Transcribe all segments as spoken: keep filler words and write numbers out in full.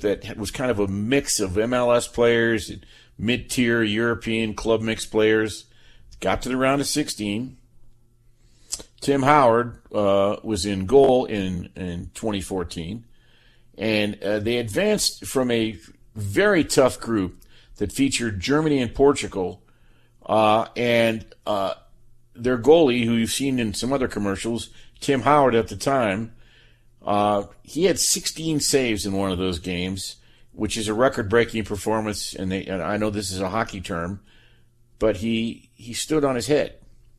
that was kind of a mix of M L S players and mid-tier European club mix players. Got to the round of sixteen. Tim Howard uh, was in goal in, in twenty fourteen. And uh, they advanced from a very tough group that featured Germany and Portugal. Uh, and uh, their goalie, who you've seen in some other commercials, Tim Howard at the time, uh, he had sixteen saves in one of those games, which is a record-breaking performance. And, they, and I know this is a hockey term, but he he stood on his head.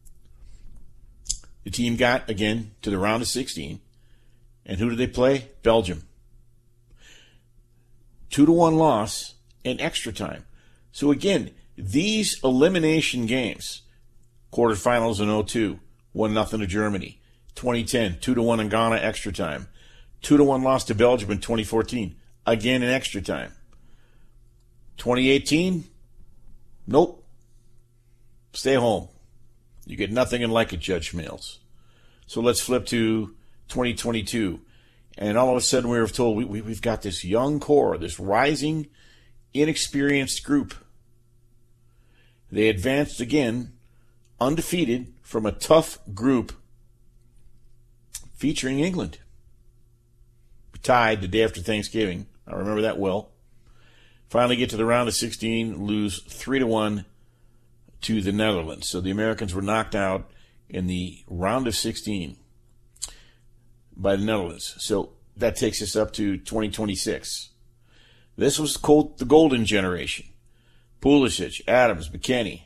The team got, again, to the round of sixteen. And who did they play? Belgium. Two to one loss in extra time. So again, these elimination games, quarterfinals in oh two, one nothing to Germany. twenty ten, two to one in Ghana, extra time. two to one loss to Belgium in twenty fourteen, again in extra time. twenty eighteen, nope. Stay home. You get nothing and like it, Judge Schmales. So let's flip to twenty twenty-two. And all of a sudden we were told we, we, we've got this young core, this rising, inexperienced group. They advanced again, undefeated, from a tough group featuring England. Tied the day after Thanksgiving. I remember that well. Finally get to the round of sixteen, lose three to one to the Netherlands. So the Americans were knocked out in the round of sixteen by the Netherlands. So that takes us up to twenty twenty-six. This was called the golden generation. Pulisic, Adams, McKennie.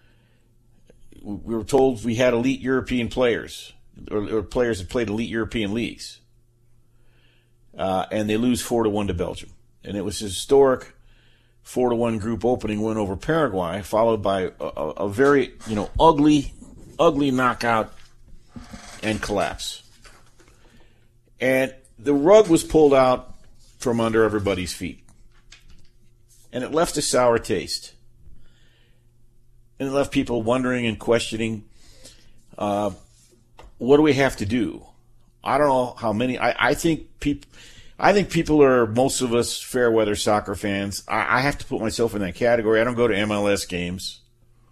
We were told we had elite European players, or, or players that played elite European leagues. Uh, and they lose four to one to Belgium. And it was a historic four to one group opening win over Paraguay, followed by a, a, a very, you know, ugly, ugly knockout and collapse. And the rug was pulled out from under everybody's feet. And it left a sour taste. And it left people wondering and questioning, uh, what do we have to do? I don't know how many. I, I think people. I think people are, most of us, fair weather soccer fans. I, I have to put myself in that category. I don't go to M L S games.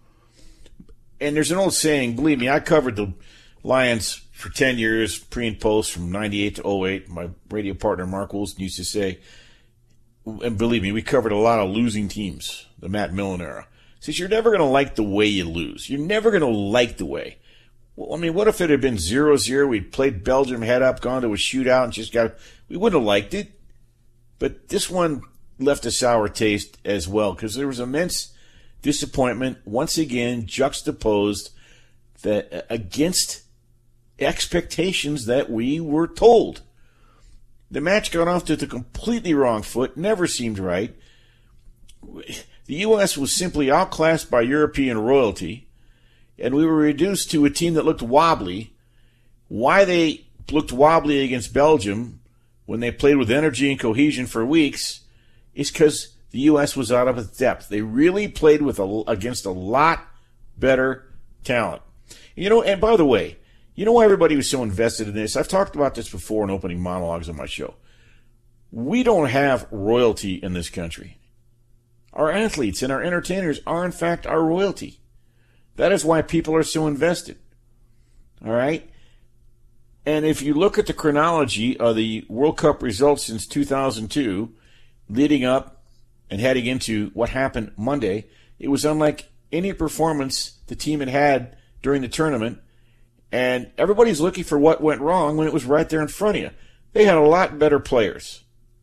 And there's an old saying. Believe me, I covered the Lions for ten years, pre and post, from ninety-eight to oh eight. My radio partner Mark Wilson used to say, and believe me, we covered a lot of losing teams, the Matt Millen era. He says, you're never going to like the way you lose. You're never going to like the way. Well, I mean, what if it had been zero zero, we'd played Belgium head up, gone to a shootout, and just got, we wouldn't have liked it. But this one left a sour taste as well, because there was immense disappointment, once again, juxtaposed that against expectations that we were told. The match got off to the completely wrong foot, never seemed right. The U S was simply outclassed by European royalty, and we were reduced to a team that looked wobbly. Why they looked wobbly against Belgium when they played with energy and cohesion for weeks is because the U S was out of its depth. They really played with a, against a lot better talent. You know, and by the way, you know why everybody was so invested in this? I've talked about this before in opening monologues on my show. We don't have royalty in this country. Our athletes and our entertainers are, in fact, our royalty. That is why people are so invested. All right? And if you look at the chronology of the World Cup results since two thousand two, leading up and heading into what happened Monday, it was unlike any performance the team had had during the tournament. And everybody's looking for what went wrong when it was right there in front of you. They had a lot better players.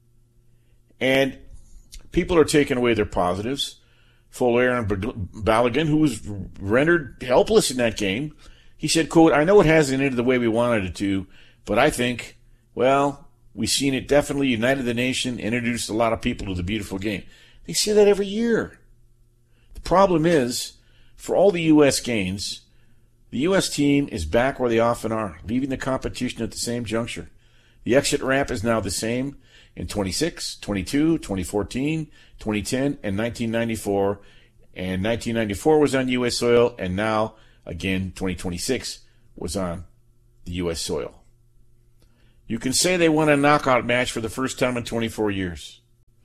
And people are taking away their positives. Folarin Balogun, who was rendered helpless in that game, he said, quote, I know it hasn't ended the way we wanted it to, but I think, well, we've seen it definitely united the nation, introduced a lot of people to the beautiful game. They say that every year. The problem is, for all the U S gains, the U S team is back where they often are, leaving the competition at the same juncture. The exit ramp is now the same in twenty-six, twenty-two, twenty fourteen, twenty ten, and nineteen ninety-four. And nineteen ninety-four was on U S soil, and now, again, twenty twenty-six was on the U S soil. You can say they won a knockout match for the first time in twenty-four years.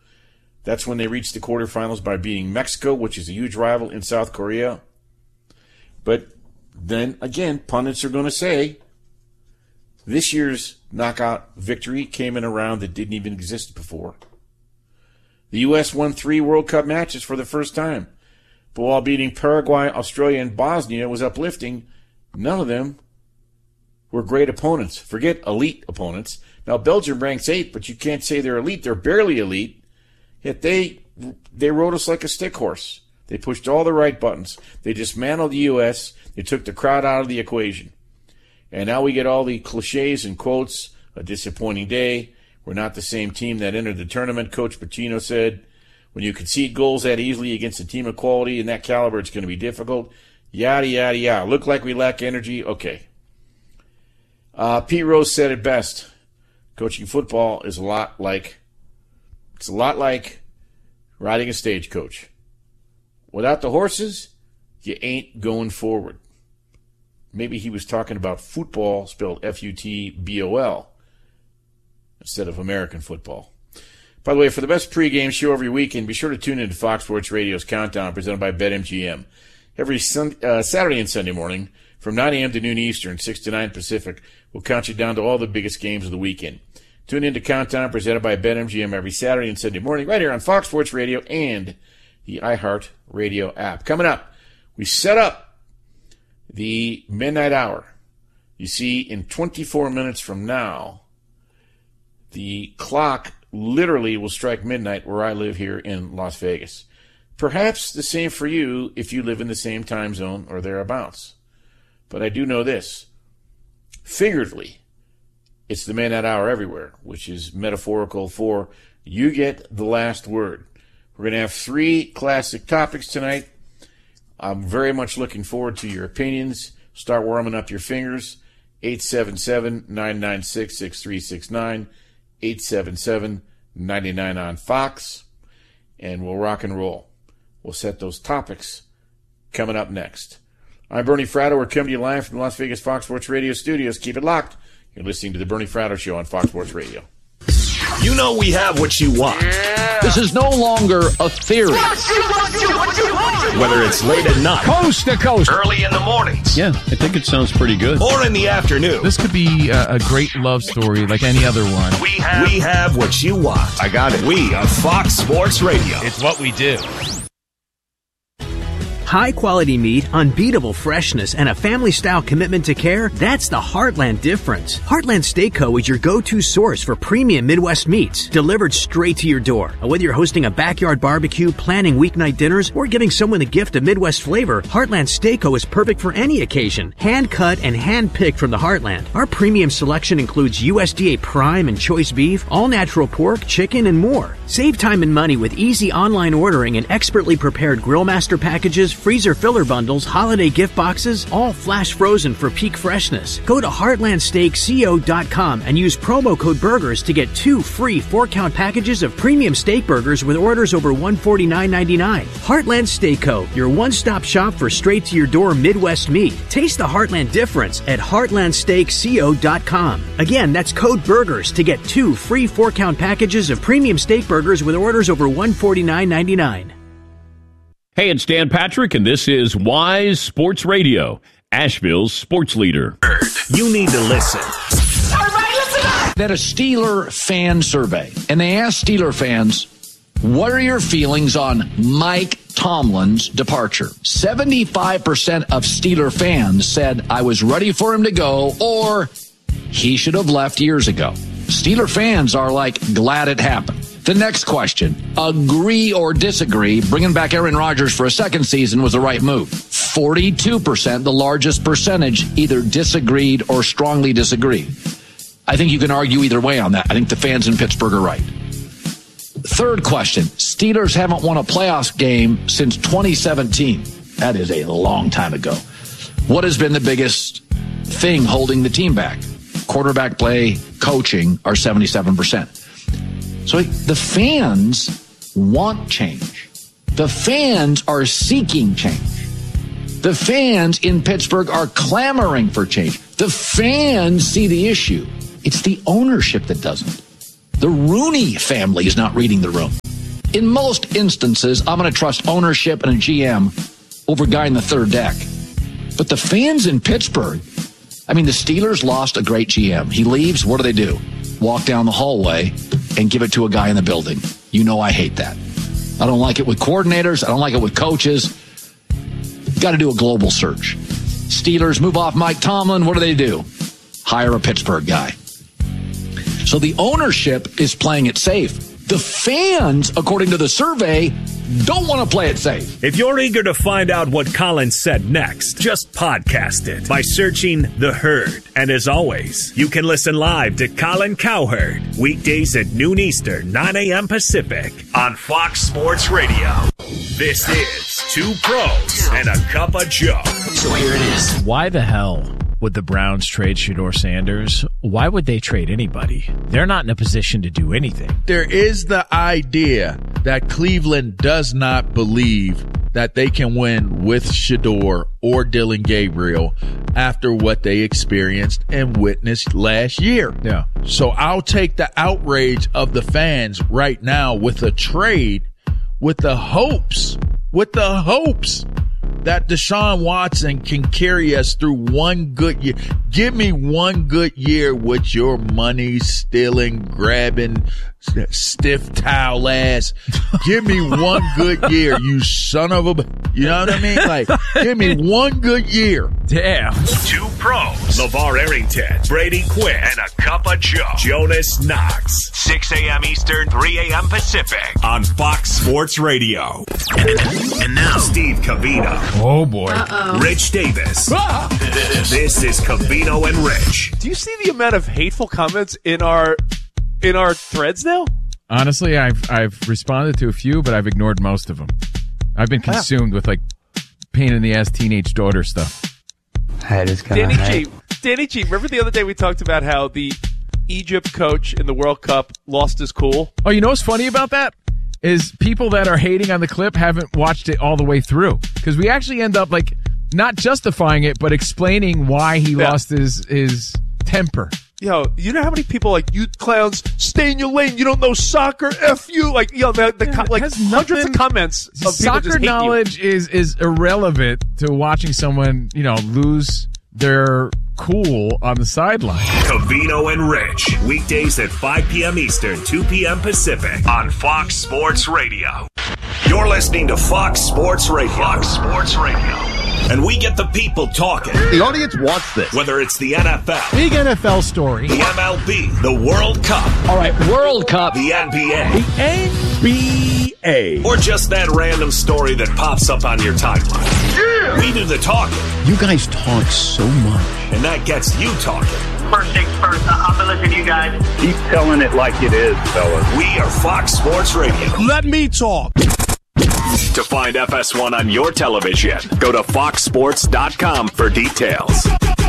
That's when they reached the quarterfinals by beating Mexico, which is a huge rival in South Korea. But then, again, pundits are going to say this year's knockout victory came in a round that didn't even exist before. The U S won three World Cup matches for the first time. But while beating Paraguay, Australia, and Bosnia was uplifting, none of them were great opponents. Forget elite opponents. Now, Belgium ranks eighth, but you can't say they're elite. They're barely elite. Yet they they rode us like a stick horse. They pushed all the right buttons. They dismantled the U S. They took the crowd out of the equation. And now we get all the cliches and quotes. A disappointing day. We're not the same team that entered the tournament, Coach Pacino said. When you concede goals that easily against a team of quality and that caliber, it's going to be difficult. Yada, yada, yada. Look like we lack energy? Okay. Uh, Pete Rose said it best. Coaching football is a lot like, it's a lot like riding a stagecoach. Without the horses, you ain't going forward. Maybe he was talking about football, spelled F U T B O L, instead of American football. By the way, for the best pregame show every weekend, be sure to tune into Fox Sports Radio's Countdown, presented by BetMGM. Every sun, uh, Saturday and Sunday morning, from nine a.m. to noon Eastern, six to nine Pacific, we'll count you down to all the biggest games of the weekend. Tune in to Countdown, presented by BetMGM, every Saturday and Sunday morning, right here on Fox Sports Radio and the iHeart Radio app. Coming up, we set up the midnight hour. You see, in twenty-four minutes from now, the clock literally will strike midnight where I live here in Las Vegas. Perhaps the same for you if you live in the same time zone or thereabouts. But I do know this. Figuratively, it's the midnight hour everywhere, which is metaphorical for you get the last word. We're going to have three classic topics tonight. I'm very much looking forward to your opinions. Start warming up your fingers. eight seven seven, nine nine six, six three six nine. eight seven seven, nine nine on Fox, and we'll rock and roll. We'll set those topics coming up next. I'm Bernie Fratto. We're coming to you live from the Las Vegas Fox Sports Radio studios. Keep it locked. You're listening to the Bernie Fratto Show on Fox Sports Radio. You know we have what you want. Yeah. This is no longer a theory. Whether it's late at night, coast to coast, early in the mornings. Yeah, I think it sounds pretty good. Or in the afternoon. This could be a, a great love story like any other one. We have, we have what you want. I got it. We are Fox Sports Radio. It's what we do. High-quality meat, unbeatable freshness, and a family-style commitment to care, that's the Heartland difference. Heartland Steak Co. is your go-to source for premium Midwest meats, delivered straight to your door. Whether you're hosting a backyard barbecue, planning weeknight dinners, or giving someone a gift of Midwest flavor, Heartland Steak Co. is perfect for any occasion. Hand-cut and hand-picked from the Heartland. Our premium selection includes U S D A Prime and Choice Beef, all-natural pork, chicken, and more. Save time and money with easy online ordering and expertly prepared Grill Master packages, freezer filler bundles, holiday gift boxes, all flash frozen for peak freshness. Go to heartland steak co dot com and use promo code BURGERS to get two free four-count packages of premium steak burgers with orders over one hundred forty-nine ninety-nine. Heartland Steak Co., your one-stop shop for straight-to-your-door Midwest meat. Taste the Heartland difference at heartland steak co dot com. Again, that's code BURGERS to get two free four-count packages of premium steak burgers with orders over one hundred forty-nine ninety-nine. Hey, it's Dan Patrick, and this is Wise Sports Radio, Asheville's sports leader. You need to listen. Everybody listen up! That a Steeler fan survey, and they asked Steeler fans, what are your feelings on Mike Tomlin's departure? seventy-five percent of Steeler fans said, I was ready for him to go, or he should have left years ago. Steeler fans are like, glad it happened. The next question, agree or disagree, bringing back Aaron Rodgers for a second season was the right move. forty-two percent, the largest percentage, either disagreed or strongly disagreed. I think you can argue either way on that. I think the fans in Pittsburgh are right. Third question, Steelers haven't won a playoff game since twenty seventeen. That is a long time ago. What has been the biggest thing holding the team back? Quarterback play, coaching are seventy-seven percent. So the fans want change. The fans are seeking change. The fans in Pittsburgh are clamoring for change. The fans see the issue. It's the ownership that doesn't. The Rooney family is not reading the room. In most instances, I'm going to trust ownership and a G M over a guy in the third deck. But the fans in Pittsburgh, I mean, the Steelers lost a great G M. He leaves, what do they do? Walk down the hallway and give it to a guy in the building. You know I hate that. I don't like it with coordinators. I don't like it with coaches. Got to do a global search. Steelers move off Mike Tomlin. What do they do? Hire a Pittsburgh guy. So the ownership is playing it safe. The fans, according to the survey, don't want to play it safe. If you're eager to find out what Colin said next, just podcast it by searching The Herd. And as always, you can listen live to Colin Cowherd weekdays at noon Eastern, nine a.m. Pacific on Fox Sports Radio. This is Two Pros and a Cup of Joe. So here it is. Why the hell would the Browns trade Shedeur Sanders? Why would they trade anybody? They're not in a position to do anything. There is the idea that Cleveland does not believe that they can win with Shedeur or Dillon Gabriel after what they experienced and witnessed last year. Yeah. So I'll take the outrage of the fans right now with a trade with the hopes, with the hopes that Deshaun Watson can carry us through one good year. Give me one good year with your money stealing, grabbing, stiff towel ass. Give me one good year, you son of a, you know what I mean? Like, give me one good year. Damn. Two Pros, LeVar Arrington, Brady Quinn, and a Cup of Joe, Jonas Knox. six a.m. Eastern, three a.m. Pacific on Fox Sports Radio. And now, Steve Covino. Oh, boy. Uh-oh. Rich Davis. This is Covino and Rich. Do you see the amount of hateful comments in our in our threads now? Honestly, I've I've responded to a few, but I've ignored most of them. I've been consumed with, like, pain in the ass teenage daughter stuff. Danny G, Danny G, remember the other day we talked about how the Egypt coach in the World Cup lost his cool? Oh, you know what's funny about that? Is people that are hating on the clip haven't watched it all the way through. Because we actually end up, like, not justifying it, but explaining why he Yeah. lost his his temper. Yo, you know how many people like, you clowns, stay in your lane, you don't know soccer, F you. Like, yo, the, the Yeah, co- it like has hundreds nothing- of comments of people Soccer just hate knowledge is is irrelevant to watching someone, you know, lose their cool on the sideline. Covino and Rich. Weekdays at five p.m. Eastern, two p.m. Pacific on Fox Sports Radio. You're listening to Fox Sports Radio. Fox Sports Radio. And we get the people talking. The audience wants this. Whether it's the N F L, big N F L story, the M L B, the World Cup, All right, World Cup. the N B A, the N B A. or just that random story that pops up on your timeline. Yeah! We do the talking. You guys talk so much. And that gets you talking. First things first, I'll be listening to you guys. Keep telling it like it is, fellas. We are Fox Sports Radio. Let me talk. To find F S one on your television, go to fox sports dot com for details.